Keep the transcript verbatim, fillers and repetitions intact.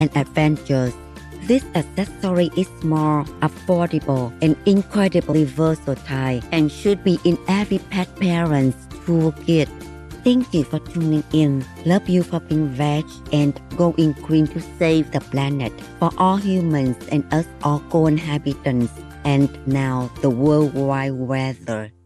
and adventurous. This accessory is small, affordable, and incredibly versatile and should be in every pet parent's toolkit. Thank you for tuning in. Love you for being veg and going green to save the planet for all humans and us all co-inhabitants and now the worldwide weather.